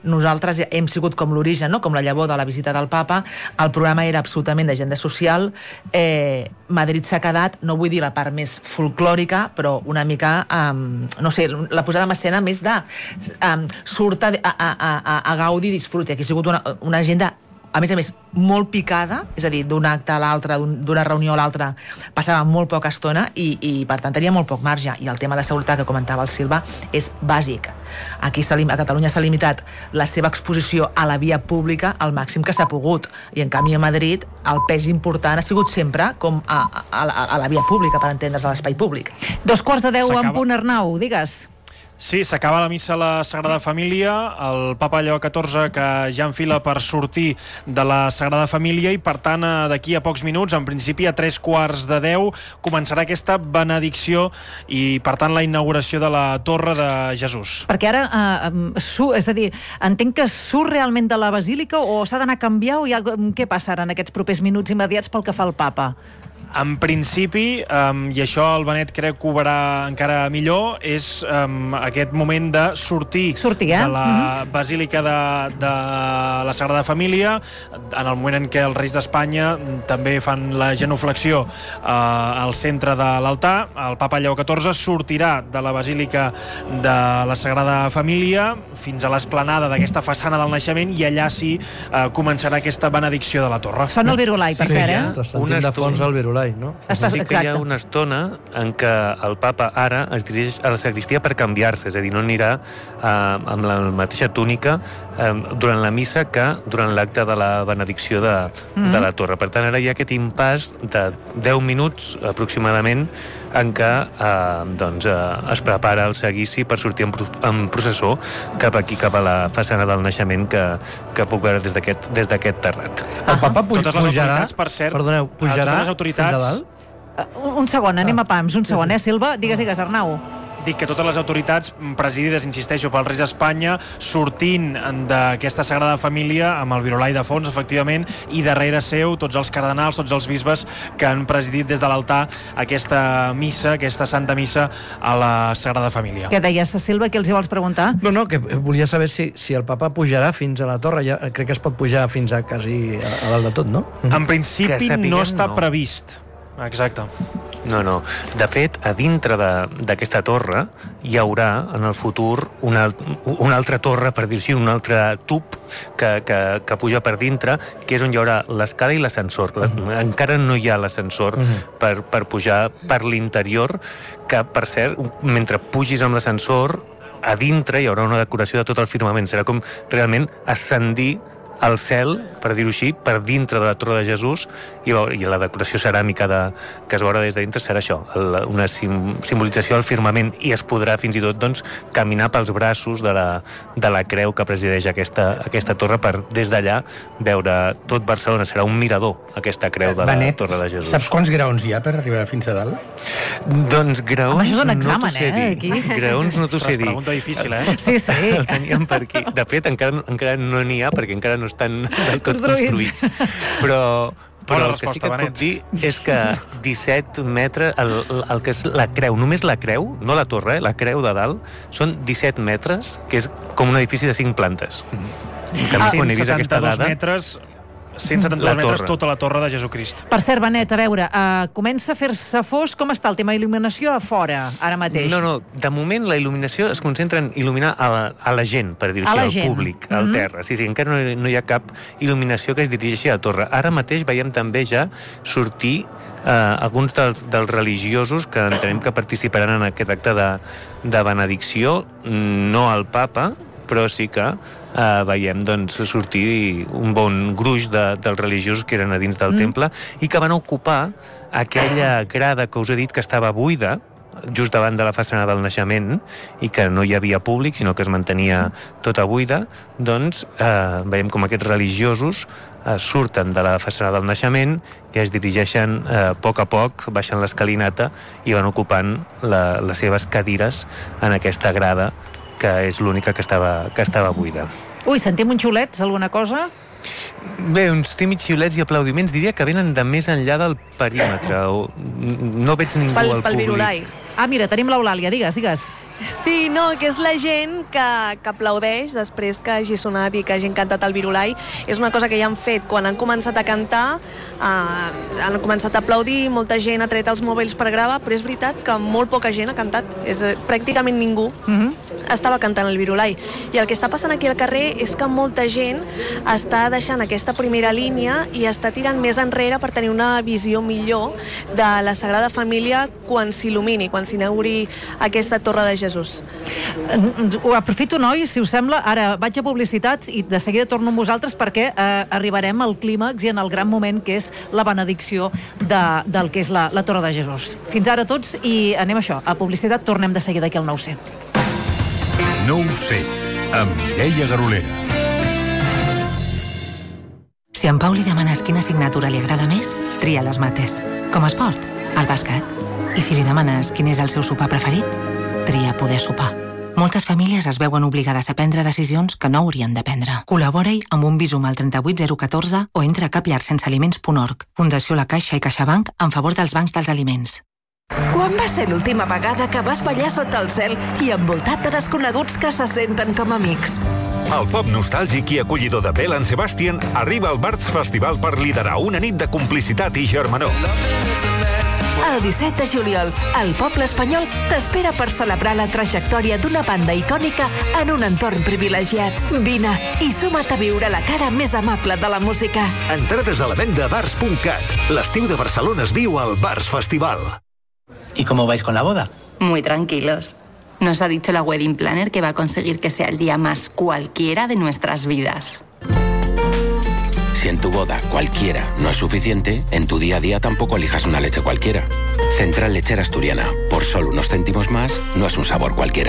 nosaltres hem sigut com l'origen, no? Com la llavor de la visita del papa. El programa era absolutament d'agenda social. Madrid s'ha quedat, no vull dir la part més folclòrica, però una mica, no sé, la posada en escena més de surt a gaudi i disfruti. Aquí ha sigut una agenda, a més, molt picada, és a dir, d'un acte a l'altre, d'una reunió a l'altra, passava molt poca estona i per tant, tenia molt poc marge. I el tema de seguretat que comentava el Silva és bàsic. Aquí a Catalunya s'ha limitat la seva exposició a la via pública al màxim que s'ha pogut. I en canvi a Madrid el pes important ha sigut sempre com a la via pública, per entendre's, a l'espai públic. 9:15 en punt, Arnau, digues. Sí, s'acaba la missa a la Sagrada Família, el papa Lleó XIV que ja enfila per sortir de la Sagrada Família i per tant d'aquí a pocs minuts, en principi a 9:45, començarà aquesta benedicció i per tant la inauguració de la Torre de Jesús. Perquè ara, és a dir, entenc que surt realment de la Basílica o s'ha d'anar a canviar o què passa ara en aquests propers minuts immediats pel que fa al papa? En principi, i això el Benet crec que ho veurà encara millor, és aquest moment de sortir de la Basílica de la Sagrada Família, en el moment en què els reis d'Espanya també fan la genuflexió al centre de l'altar. El papa Lleó XIV sortirà de la Basílica de la Sagrada Família fins a l'esplanada d'aquesta façana del naixement i allà sí començarà aquesta benedicció de la torre. Sona el virulai, per cert, Transcendint de fons al virulai, no? Sí que hi ha una estona en què el papa ara es dirigeix a la sagristia per canviar-se, és a dir, no anirà amb la mateixa túnica durant la missa que durant l'acte de la benedicció de la torre. Per tant, ara hi ha aquest impàs de 10 minuts aproximadament en què es prepara el seguici per sortir en processó cap aquí, cap a la façana del naixement que puc veure des d'aquest terrat. El papa pujarà... Totes les autoritats, per cert, perdoneu, pujarà fins a dalt? Un segon, anem a pams, un segon, Silva? Digues, Arnau. Dic que totes les autoritats presidides, insisteixo, pels reis d'Espanya, sortint d'aquesta Sagrada Família amb el virulai de fons, efectivament, i darrere seu tots els cardenals, tots els bisbes que han presidit des de l'altar aquesta missa, aquesta santa missa a la Sagrada Família. Què deies, Silva? Què els hi vols preguntar? No, que volia saber si el papa pujarà fins a la torre. Ja crec que es pot pujar fins a quasi a dalt de tot, no? En principi no està previst. Exacte. No. De fet, a dintre d'aquesta torre hi haurà en el futur una altra torre, per dir-ho així, un altre tub que puja per dintre, que és on hi haurà l'escala i l'ascensor. Encara no hi ha l'ascensor per pujar per l'interior, que, per cert, mentre pugis amb l'ascensor, a dintre hi haurà una decoració de tot el firmament. Serà com realment ascendir al cel, per dir-ho així, per dintre de la Torre de Jesús, i la decoració ceràmica que es veurà des de dintre serà això, una simbolització del firmament, i es podrà fins i tot caminar pels braços de la creu que presideix aquesta torre per des d'allà veure tot Barcelona. Serà un mirador, aquesta creu de la Torre de Jesús. Saps quants graons hi ha per arribar fins a dalt? Doncs graons això és un examen, no t'ho sé dir. aquí. Graons no t'ho sé dir. Pregunta difícil, Sí. El teníem per aquí. De fet, encara no n'hi ha, perquè encara no estan del tot construïts. Però el que sí que et puc dir és que 17 metres, el que és la creu, només la creu, no la torre, la creu de dalt, són 17 metres, que és com un edifici de 5 plantes. Quan he vist aquesta dada... 172 metres tota la Torre de Jesucrist. Per cert, Benet, a veure, comença a fer-se fosc. Com està el tema il·luminació a fora, ara mateix? No, de moment la il·luminació es concentra en il·luminar a la gent, per dir-ho així, al públic, al terra. Sí, encara no hi ha cap il·luminació que es dirigeixi a la torre. Ara mateix veiem també ja sortir alguns dels religiosos que entenem que participaran en aquest acte de benedicció, no el papa, però sí que veiem sortir un bon gruix dels religiosos que eren a dins del temple i que van ocupar aquella grada que us he dit que estava buida just davant de la façana del naixement i que no hi havia públic, sinó que es mantenia tota buida. Doncs veiem com aquests religiosos surten de la façana del naixement i es dirigeixen a poc, baixen l'escalinata i van ocupant les seves cadires en aquesta grada, que és l'única que estava buida. Ui, sentim uns xiulets, alguna cosa? Bé, uns tímids xiulets i aplaudiments diria que venen de més enllà del perímetre. No veig ningú al públic. Pel virulai. Mira, tenim l'Eulàlia, digues. Sí, no, que és la gent que aplaudeix després que hagi sonat i que hagin cantat el Virulai. És una cosa que ja han fet quan han començat a cantar, han començat a aplaudir, molta gent ha tret els mòbils per gravar, però és veritat que molt poca gent ha cantat, pràcticament ningú estava cantant el Virulai. I el que està passant aquí al carrer és que molta gent està deixant aquesta primera línia i està tirant més enrere per tenir una visió millor de la Sagrada Família quan s'il·lumini, quan s'inauguri aquesta Torre de Jesús. Ho aprofito, nois, si us sembla. Ara vaig a publicitat i de seguida torno amb vosaltres perquè arribarem al clímax i en el gran moment que és la benedicció del que és la Torre de Jesús. Fins ara tots i anem a això. A publicitat tornem de seguida aquí al 9C. 9C, amb Mireia Garolera. Si en Pau li demanes quina assignatura li agrada més, tria les mates. Com a esport, el bàsquet. I si li demanes quin és el seu sopar preferit, tria poder sopar. Moltes famílies es veuen obligades a prendre decisions que no haurien de prendre. Col·labora-hi amb un Bizum al 38014 o entra a capllarsensealiments.org. Fundació La Caixa i CaixaBank en favor dels bancs dels aliments. Quan va ser l'última vegada que vas ballar sota el cel i envoltat de desconeguts que se senten com amics? El pop nostàlgic i acollidor de Belle and Sebastian arriba al Barts Festival per liderar una nit de complicitat i germanor. El 17 de juliol, el poble espanyol t'espera per celebrar la trajectòria d'una banda icònica en un entorn privilegiat. Vine i suma't a viure la cara més amable de la música. Entrades a la venda a bars.cat. L'estiu de Barcelona es viu al Bars Festival. ¿Y cómo vais con la boda? Muy tranquilos. Nos ha dicho la wedding planner que va a conseguir que sea el día más cualquiera de nuestras vidas. Si en tu boda cualquiera no es suficiente, en tu día a día tampoco elijas una leche cualquiera. Central Lechera Asturiana, por solo unos céntimos más, no es un sabor cualquiera.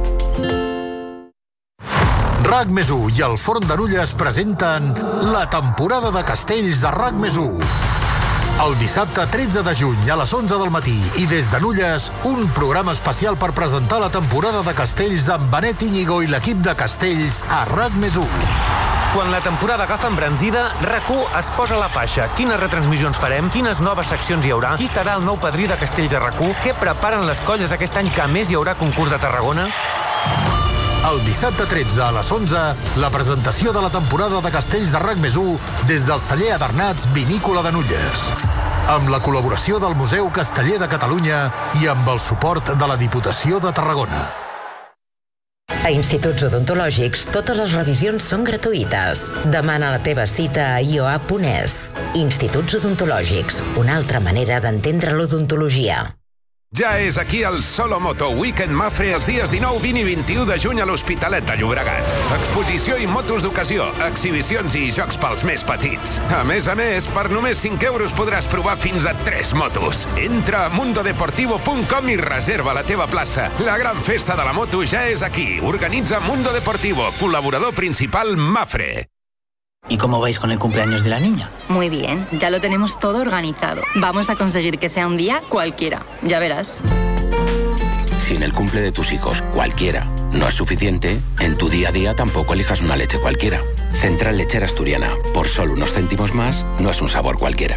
RAC+1 i el Forn de Nulles presenten la temporada de castells de RAC+1. El dissabte 13 de juny a les 11 del matí i des de Nulles, un programa especial per presentar la temporada de castells amb Benet Íñigo i l'equip de castells a RAC+1. Quan la temporada agafa embranzida, RAC1 es posa la faixa. Quines retransmissions farem? Quines noves seccions hi haurà? Qui serà el nou padrí de Castells a RAC1? Què preparen les colles aquest any que a més hi haurà concurs de Tarragona? El dissabte 13 a les 11, la presentació de la temporada de castells de RAC+1 des del celler Adernats Vinícola de Nulles. Amb la col·laboració del Museu Casteller de Catalunya i amb el suport de la Diputació de Tarragona. A Instituts Odontològics, totes les revisions són gratuïtes. Demana la teva cita a ioa.es. Instituts Odontològics, una altra manera d'entendre l'odontologia. Ja és aquí el Solo Moto Weekend Mafre els dies 19, 20 i 21 de juny a l'Hospitalet de Llobregat. Exposició i motos d'ocasió, exhibicions i jocs pels més petits. A més, per només 5 euros podràs provar fins a 3 motos. Entra a mundodeportivo.com i reserva la teva plaça. La gran festa de la moto ja és aquí. Organitza Mundo Deportivo, col·laborador principal Mafre. ¿Y cómo vais con el cumpleaños de la niña? Muy bien, ya lo tenemos todo organizado. Vamos a conseguir que sea un día cualquiera, ya verás. Si en el cumple de tus hijos cualquiera no es suficiente, en tu día a día tampoco elijas una leche cualquiera. Central Lechera Asturiana, por solo unos céntimos más, no es un sabor cualquiera.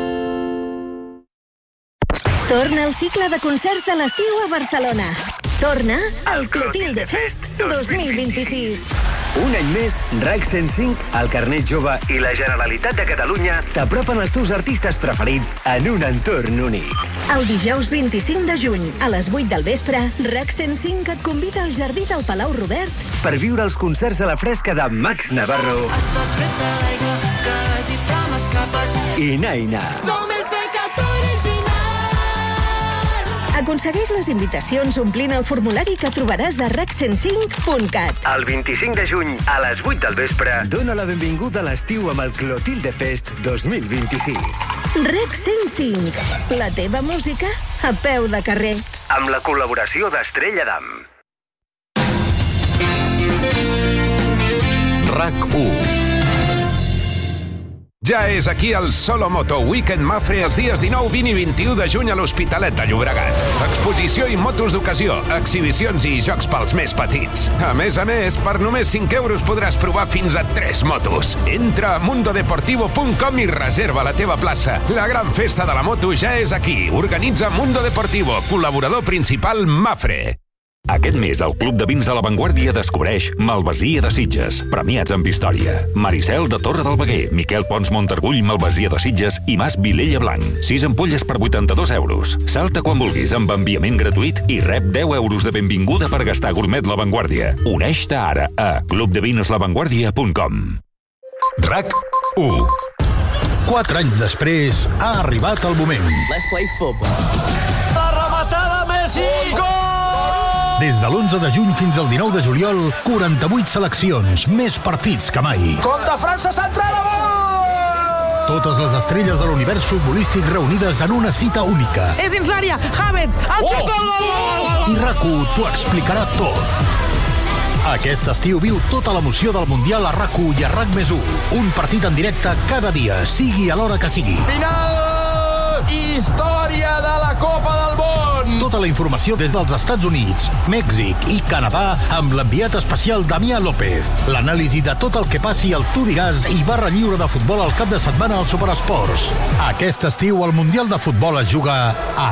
Torna el cicle de concerts de l'estiu a Barcelona. Torna al Clotilde Fest 2026. Un any més, RAC 105, el Carnet Jove i la Generalitat de Catalunya t'apropen els teus artistes preferits en un entorn únic. El dijous 25 de juny, a les 8 del vespre, RAC 105 et convida al Jardí del Palau Robert per viure els concerts a la fresca de Max Navarro i Naina. Aconsegueix les invitacions omplint el formulari que trobaràs a rac105.cat. El 25 de juny, a les 8 del vespre, dona la benvinguda a l'estiu amb el Clotilde Fest 2026. RAC 105, la teva música a peu de carrer. Amb la col·laboració d'Estrella d'Am. RAC 1. Ja és aquí el Solomoto Weekend Mafre els dies 19, 20 i 21 de juny a l'Hospitalet de Llobregat. Exposició i motos d'ocasió, exhibicions i jocs pels més petits. A més, per només 5 euros podràs provar fins a 3 motos. Entra a mundodeportivo.com i reserva la teva plaça. La gran festa de la moto ja és aquí. Organitza Mundo Deportivo, col·laborador principal Mafre. Aquest mes, el Club de Vins de La Vanguardia descobreix Malvasia de Sitges, premiats amb història. Maricel de Torre del Veguer, Miquel Pons Montargull, Malvasia de Sitges i Mas Vilella Blanc. 6 ampolles per 82 euros. Salta quan vulguis amb enviament gratuït i rep 10 euros de benvinguda per gastar gourmet La Vanguardia. Uneix-te ara a clubdevinslavanguardia.com. RAC 1. 4 anys després ha arribat el moment. Let's play football. La rematada Messi! Gol! Des de l'11 de juny fins al 19 de juliol, 48 seleccions, més partits que mai. Compte França centrada, gol! Totes les estrelles de l'univers futbolístic reunides en una cita única. És dins l'àrea, Havertz, el xut, gol! I RAC1 t'ho explicarà tot. Aquest estiu viu tota l'emoció del Mundial a RAC1 i a RAC+1. Un partit en directe cada dia, sigui a l'hora que sigui. Final! Història de la Copa del Món! Tota la informació des dels Estats Units, Mèxic i Canadà amb l'enviat especial Damià López. L'anàlisi de tot el que passi al Tu diràs i barra lliure de futbol al cap de setmana al Superesports. Aquest estiu el Mundial de Futbol es juga a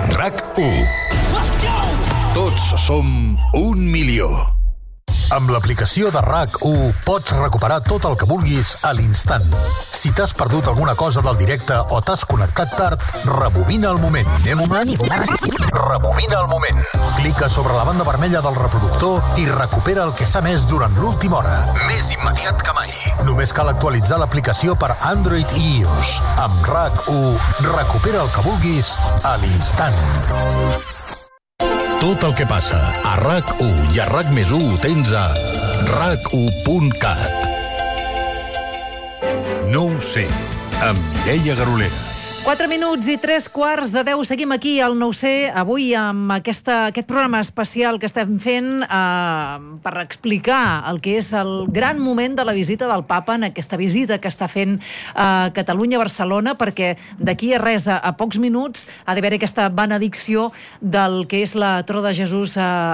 RAC1. Tots som 1 milió. Amb l'aplicació de RAC1 pots recuperar tot el que vulguis a l'instant. Si t'has perdut alguna cosa del directe o t'has connectat tard, rebobina el moment. Rebobina el moment. Clica sobre la banda vermella del reproductor i recupera el que s'ha emès durant l'última hora. Més immediat que mai. Només cal actualitzar l'aplicació per Android i iOS. Amb RAC1 recupera el que vulguis a l'instant. Tot el que passa a RAC1 i a RAC+1 ho tens a RAC1.cat. No ho sé, amb Mireia Garolera. 4 minuts i 3 de 10. Seguim aquí al No ho sé, avui amb aquest programa especial que estem fent per explicar el que és el gran moment de la visita del papa, en aquesta visita que està fent a Catalunya, a Barcelona, perquè d'aquí a res, a pocs minuts, ha d'haver aquesta benedicció del que és la Torre de Jesús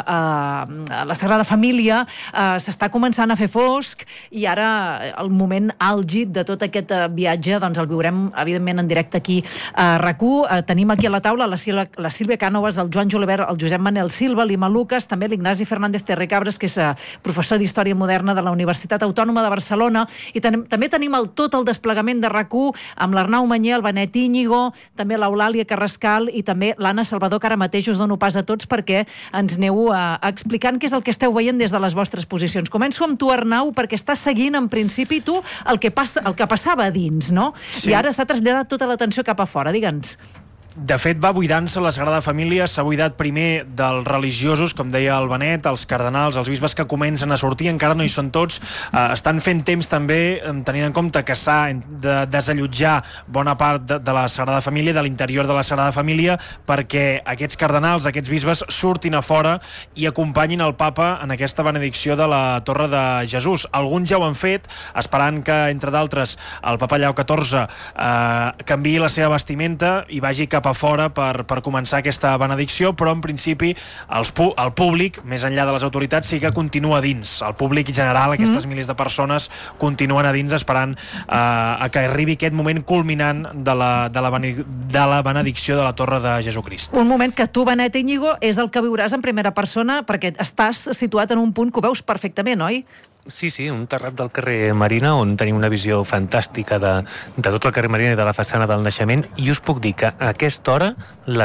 a la Sagrada Família. S'està començant a fer fosc i ara el moment àlgid de tot aquest viatge doncs el viurem, evidentment, en directe aquí a RAC1. Tenim aquí a la taula la Sílvia Cànovas, el Joan Julivert, el Josep Manel Silva, l'Ima Lucas, també l'Ignasi Fernández Terricabres, que és professor d'Història Moderna de la Universitat Autònoma de Barcelona, i també tenim tot el desplegament de RAC1 amb l'Arnau Mañé, el Benet Íñigo, també l'Eulàlia Carrascal i també l'Anna Salvador, que ara mateix us dono pas a tots perquè ens aneu explicant què és el que esteu veient des de les vostres posicions. Començo amb tu, Arnau, perquè estàs seguint en principi tu el que passava a dins, no? Sí. I ara s'ha traslladat tota l'atenció cap a fora, digue'ns. De fet, va buidant-se la Sagrada Família, s'ha buidat primer dels religiosos, com deia el Benet, els cardenals, els bisbes que comencen a sortir, encara no hi són tots, estan fent temps també, tenint en compte que s'ha de desallotjar bona part de la Sagrada Família, de l'interior de la Sagrada Família, perquè aquests cardenals, aquests bisbes, surtin a fora i acompanyin el papa en aquesta benedicció de la Torre de Jesús. Alguns ja ho han fet, esperant que, entre d'altres, el papa Lleó XIV canviï la seva vestimenta i vagi cap a fora per començar aquesta benedicció, però en principi el públic, més enllà de les autoritats, sí que continua dins. El públic en general, aquestes milers de persones, continuen a dins esperant a que arribi aquest moment culminant de la benedicció de la Torre de Jesucrist. Un moment que tu, Benet Íñigo, és el que viuràs en primera persona, perquè estàs situat en un punt que ho veus perfectament, oi? Sí, un terrat del carrer Marina on tenim una visió fantàstica de tot el carrer Marina i de la façana del Naixement, i us puc dir que a aquesta hora la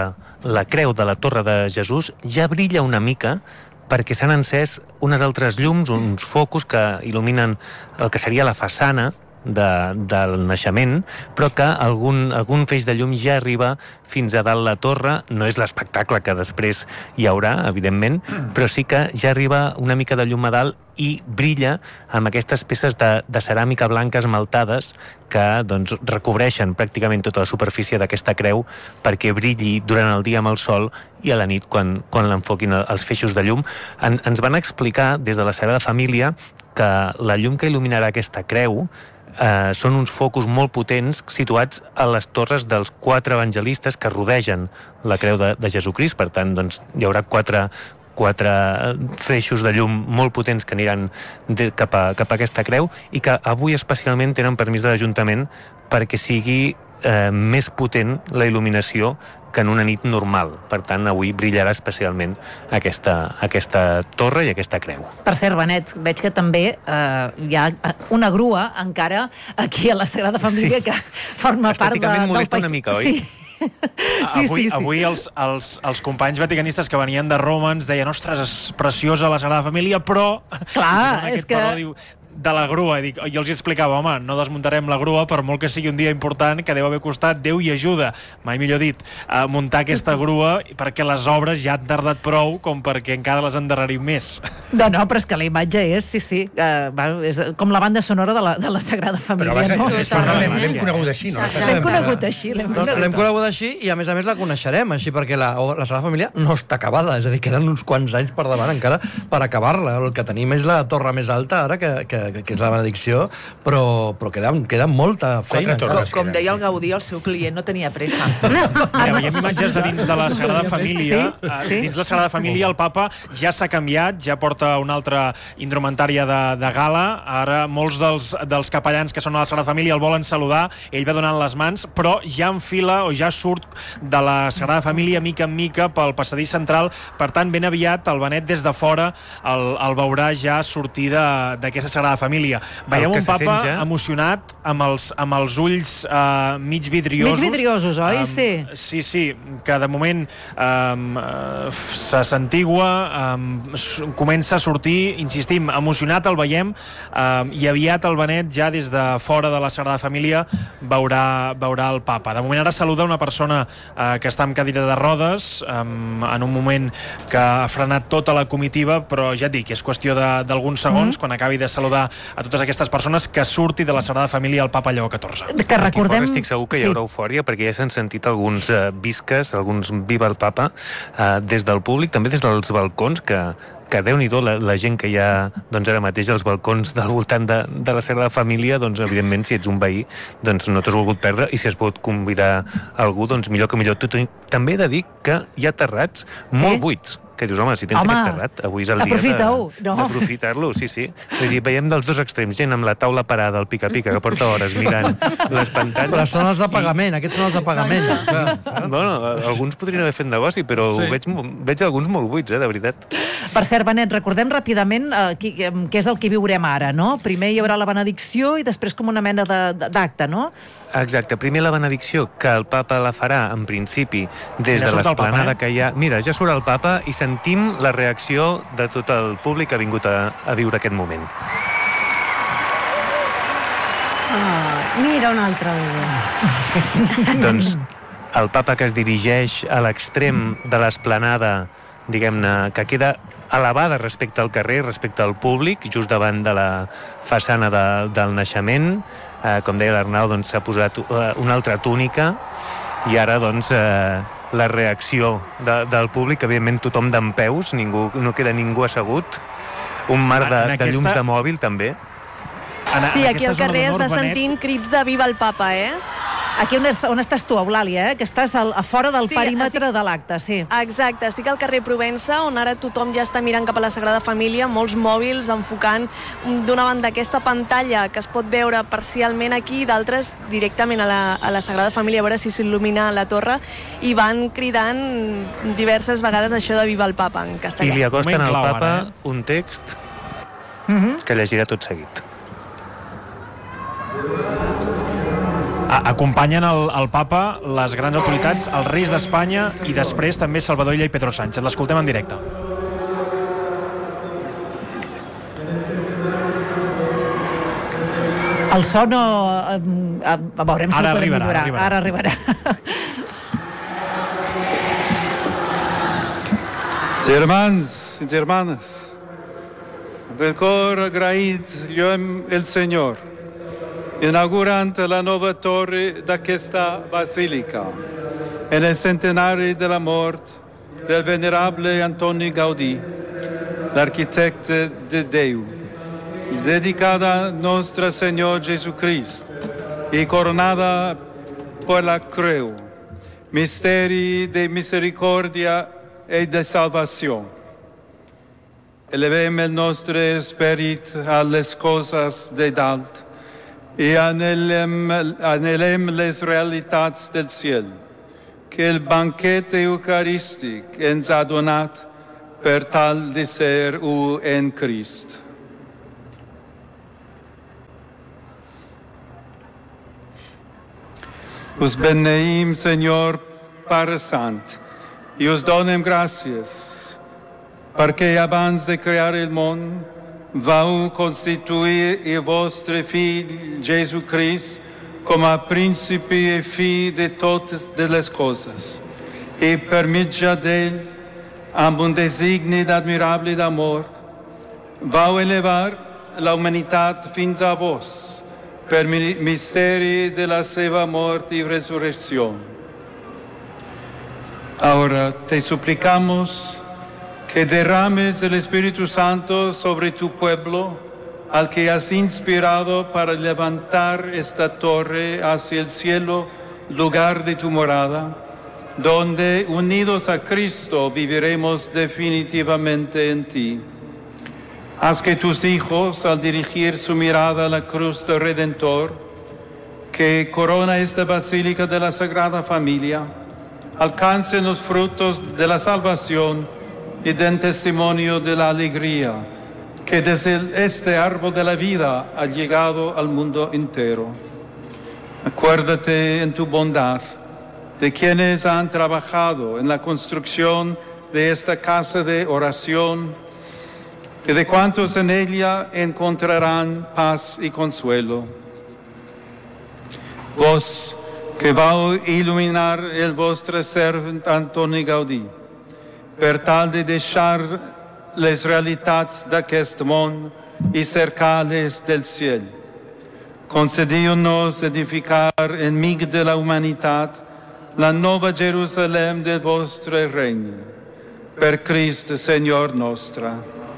creu de la Torre de Jesús ja brilla una mica perquè s'han encès unes altres llums, uns focus que il·luminen el que seria la façana del Naixement, però que algun feix de llum ja arriba fins a dalt la torre. No és l'espectacle que després hi haurà, evidentment, però sí que ja arriba una mica de llum a dalt i brilla amb aquestes peces de ceràmica blanca esmaltades que doncs, recobreixen pràcticament tota la superfície d'aquesta creu perquè brilli durant el dia amb el sol i a la nit quan l'enfoquin els feixos de llum. Ens van explicar des de la Sagrada Família que la llum que il·luminarà aquesta creu són uns focus molt potents situats a les torres dels 4 evangelistes que rodegen la creu de Jesucrist. Per tant, doncs, hi haurà 4 feixos de llum molt potents que aniran cap a aquesta creu i que avui especialment tenen permís de l'Ajuntament perquè sigui més potent la il·luminació que en una nit normal. Per tant, avui brillarà especialment aquesta torre i aquesta creu. Per cert, Benet, veig que també hi ha una grua encara aquí a la Sagrada Família que forma part del Estèticament molesta una mica, oi? Sí. Avui els companys vaticanistes que venien de Roma ens deien, ostres, és preciosa la Sagrada Família, però... Clar, és que... de la grua, i els explicava, home, no desmuntarem la grua per molt que sigui un dia important, que deu haver costat Déu i ajuda, mai millor dit, a muntar aquesta grua, perquè les obres ja han tardat prou com perquè encara les endarrerim més. No, però és que la imatge és, sí, és com la banda sonora de la Sagrada Família. Però l'hem conegut així, no? L'hem conegut així. L'hem conegut així i a més la coneixerem, així perquè la Sagrada Família no està acabada, és a dir, queden uns quants anys per davant encara per acabar-la. El que tenim és la torre més alta ara, que és la benedicció, però queda molta feina. Com deia el Gaudí, el seu client no tenia pressa. Veiem imatges de dins de la Sagrada Família. Dins la Sagrada Família el papa ja s'ha canviat, ja porta una altra indumentària de gala. Ara molts dels capellans que són a la Sagrada Família el volen saludar, ell va donant les mans, però ja enfila o ja surt de la Sagrada Família mica en mica pel passadís central. Per tant, ben aviat el Benet des de fora el veurà ja sortir d'aquesta Sagrada Família. Veiem un papa emocionat amb els ulls mig vidriosos. Mig vidriosos, oi? Sí. Sí, que de moment se santigua, comença a sortir, insistim, emocionat el veiem, i aviat el Benet ja des de fora de la Sagrada Família veurà el papa. De moment ara saluda una persona que està amb cadira de rodes, en un moment que ha frenat tota la comitiva, però ja et dic, és qüestió d'alguns segons, quan acabi de saludar a totes aquestes persones, que surti de la Sagrada Família el papa Lleó XIV. Que recordem... Estic segur que hi haurà eufòria, perquè ja s'han sentit alguns visques, alguns viva el papa, des del públic, també des dels balcons, que Déu-n'hi-do la gent que hi ha ara mateix als balcons del voltant de la Sagrada Família, doncs evidentment si ets un veí doncs no t'has volgut perdre, i si has pogut convidar algú, doncs millor que millor. També he de dir que hi ha terrats molt buits, que dius, home, si tens aquest terrat, avui és el dia d'aprofitar-lo, sí. Vull dir, veiem dels dos extrems, gent amb la taula parada, el pica-pica, que porta hores mirant les pantalles. Però són els de pagament, aquests són els de pagament. Bueno, alguns podrien haver fet negoci, però veig alguns molt buits, de veritat. Per cert, Benet, recordem ràpidament què és el que viurem ara, no? Primer hi haurà la benedicció i després com una mena d'acte, no? Exacte, primer la benedicció, que el papa la farà, en principi, des de l'esplanada que hi ha... Mira, ja surt el papa i sentim la reacció de tot el públic que ha vingut a viure aquest moment. Mira un altre. Doncs el papa que es dirigeix a l'extrem de l'esplanada, diguem-ne, que queda elevada respecte al carrer, respecte al públic, just davant de la façana del naixement. Com deia l'Arnau, doncs s'ha posat una altra túnica i ara doncs la reacció del públic, evidentment tothom dempeus, no queda ningú assegut, un mar de llums de mòbil també. Sí, aquí al carrer es va sentint crits de viva el papa, Aquí on estàs tu, Eulàlia, que estàs a fora del perímetre de l'acte, sí. Exacte, estic al carrer Provença, on ara tothom ja està mirant cap a la Sagrada Família, molts mòbils enfocant d'una banda aquesta pantalla que es pot veure parcialment aquí, d'altres directament a la Sagrada Família, a veure si s'il·lumina la torre, i van cridant diverses vegades això de viva el papa en castellà. I li acosten al papa un text que llegirà tot seguit. Acompanyen el papa les grans autoritats, els reis d'Espanya i després també Salvador Illa i Pedro Sánchez. L'escoltem en directe. El so no... veurem si el podem millorar. Ara arribarà. Germans i germanes, amb el cor agraït lluem el Senyor, inaugurant la nova torre d'aquesta basílica, en el centenari de la mort del venerable Antoni Gaudí, l'arquitecte de Déu. dedicada a Nuestro Señor Jesucristo y coronada por la cruz, misterio de misericordia y de salvación. Elevemos el nostre esperit a les coses de dalt i anhelem les realitats del ciel, que el banquet eucarístic ens ha donat per tal de ser u en Crist. Us beneïm, Senyor, Pare Sant, i us donem gràcies perquè abans de crear el món vau constituir el vostre Fill Jesucrist com a principi i fi de totes les coses, i per mitjà d'ell, amb un designi admirable d'amor, vau elevar la humanitat fins a vos per misteri de la seva mort y resurrección. Ahora te suplicamos que derrames el Espíritu Santo sobre tu pueblo, al que has inspirado para levantar esta torre hacia el cielo, lugar de tu morada, donde unidos a Cristo viviremos definitivamente en ti. Haz que tus hijos, al dirigir su mirada a la cruz del Redentor, que corona esta basílica de la Sagrada Familia, alcancen los frutos de la salvación y den testimonio de la alegría que desde este árbol de la vida ha llegado al mundo entero. Acuérdate en tu bondad de quienes han trabajado en la construcción de esta casa de oración y de cuantos en ella encontrarán paz y consuelo. Vos que vau iluminar el vostre servent Antoni Gaudí, per tal de deixar les realitats d'aquest món i cercar-les del ciel. Concediu-nos edificar enmig de la humanitat la nova Jerusalem del vostre regne. Per Crist, Senyor nostre.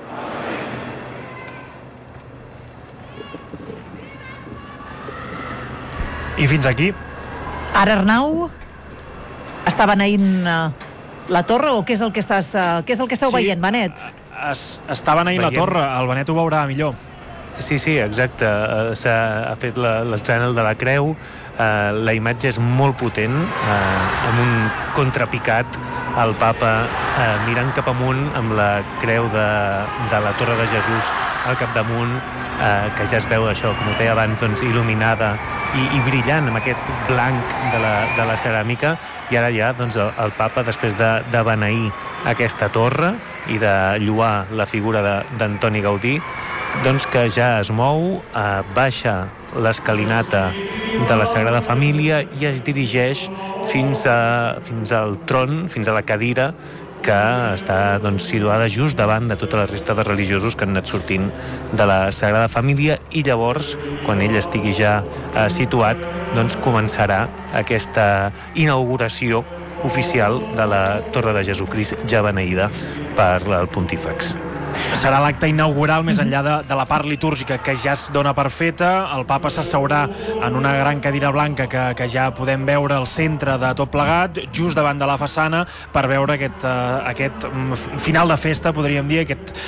I fins aquí. Ara, Arnau, està beneint la torre o què és el que esteu veient, Benet? Està beneint la torre, el Benet ho veurà millor. Sí, exacte. S'ha fet el channel de la creu. La imatge és molt potent, amb un contrapicat, el papa mirant cap amunt amb la creu de la Torre de Jesús al capdamunt, que ja es veu això, com us deia abans, doncs, il·luminada i brillant amb aquest blanc de la ceràmica. I ara ja doncs, el papa, després de beneir aquesta torre i de lloar la figura d'Antoni Gaudí, doncs que ja es mou, baixa l'escalinata de la Sagrada Família i es dirigeix fins al tron, fins a la cadira que està situada just davant de tota la resta de religiosos que han anat sortint de la Sagrada Família, i llavors, quan ell estigui ja situat, doncs començarà aquesta inauguració oficial de la Torre de Jesucrist ja beneïda per el pontífex. Serà l'acte inaugural més enllà de la part litúrgica que ja es dona per feta. El papa s'asseurà en una gran cadira blanca que ja podem veure al centre de tot plegat, just davant de la façana, per veure aquest final de festa, podríem dir,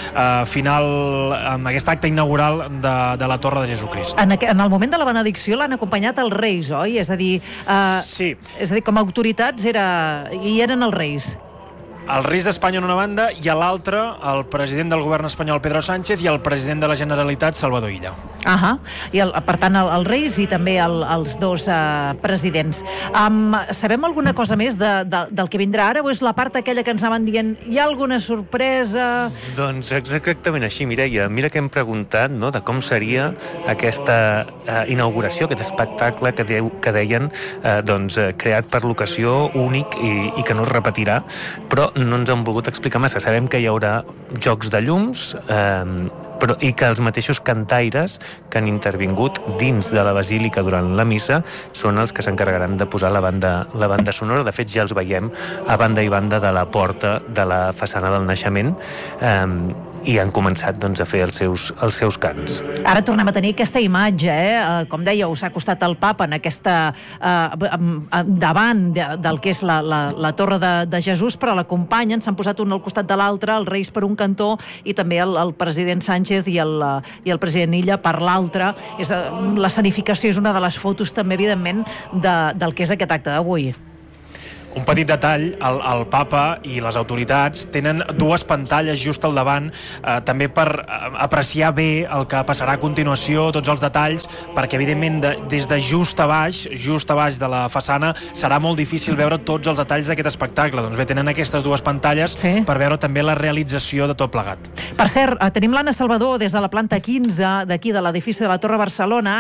aquest acte inaugural de la Torre de Jesucrist. En el moment de la benedicció l'han acompanyat els reis, oi? És a dir, sí. És a dir, com a autoritats hi eren els reis. Els reis d'Espanya en una banda i a l'altra el president del govern espanyol Pedro Sánchez i el president de la Generalitat Salvador Illa. I per tant els reis i també els dos presidents. Sabem alguna cosa més del que vindrà ara o és la part aquella que ens anaven dient hi ha alguna sorpresa? Doncs exactament així, Mireia. Mira que hem preguntat, no?, de com seria aquesta inauguració, aquest espectacle que deien creat per l'ocasió, únic i que no es repetirà, però no ens han volgut explicar massa. Sabem que hi haurà jocs de llums i que els mateixos cantaires que han intervingut dins de la basílica durant la missa són els que s'encarregaran de posar la banda sonora. De fet, ja els veiem a banda i banda de la porta de la façana del naixement. i han començat doncs, a fer els seus cants. Ara tornem a tenir aquesta imatge, com dèieu, s'ha acostat el papa en aquesta davant del que és la Torre de Jesús, però l'acompanyen, s'han posat un al costat de l'altre, els reis per un cantó i també el president Sánchez i el president Illa per l'altre. L'escenificació és una de les fotos també, evidentment, del que és aquest acte d'avui. Un petit detall, el papa i les autoritats tenen dues pantalles just al davant, també per apreciar bé el que passarà a continuació, tots els detalls, perquè evidentment des de just a baix de la façana serà molt difícil veure tots els detalls d'aquest espectacle. Doncs bé, tenen aquestes dues pantalles per veure també la realització de tot plegat. Per cert, tenim l'Anna Salvador des de la planta 15 d'aquí, de l'edifici de la Torre Barcelona.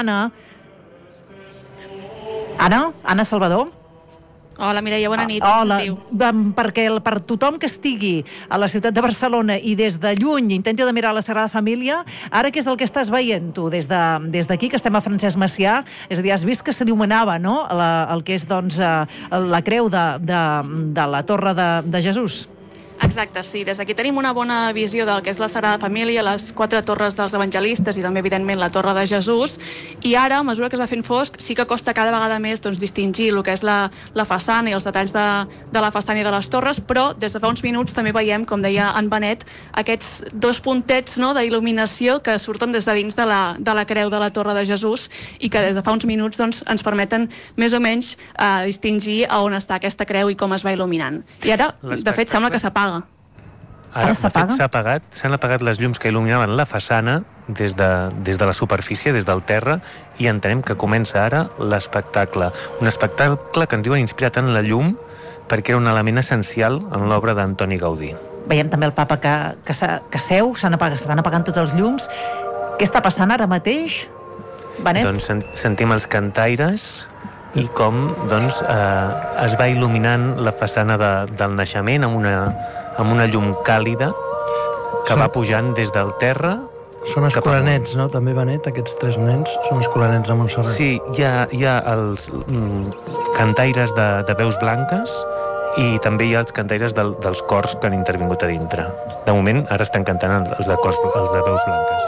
Anna Salvador? Hola, Mireia, bona nit. Hola, perquè per tothom que estigui a la ciutat de Barcelona i des de lluny intenti de mirar la Sagrada Família, ara què és el que estàs veient tu des d'aquí, que estem a Francesc Macià? És a dir, has vist que s'il·luminava, no?, el que és, doncs, la creu de la Torre de Jesús. Exacte, sí. Des d'aquí tenim una bona visió del que és la Sagrada Família, les 4 torres dels evangelistes i també, evidentment, la Torre de Jesús. I ara, a mesura que es va fent fosc, sí que costa cada vegada més distingir el que és la façana i els detalls de la façana i de les torres, però des de fa uns minuts també veiem, com deia en Benet, aquests dos puntets d'il·luminació que surten des de dins de la creu de la Torre de Jesús i que des de fa uns minuts ens permeten més o menys distingir a on està aquesta creu i com es va il·luminant. I ara, de fet, sembla que s'apaga. Ara, de fet, s'han apagat les llums que il·luminaven la façana des de la superfície, des del terra, i entenem que comença ara l'espectacle. Un espectacle que ens diuen inspirat en la llum perquè era un element essencial en l'obra d'Antoni Gaudí. Veiem també el papa que seu, s'estan apagant tots els llums. Què està passant ara mateix, Benet? Doncs sentim els cantaires i com es va il·luminant la façana del naixement amb una llum càlida que va pujant des del terra. Són escolanets, no? També, Benet, aquests 3 nens són escolanets de Montserrat. Sí, hi ha els cantaires de veus blanques i també hi ha els cantaires dels cors que han intervingut a dintre. De moment, ara estan cantant els de veus blanques.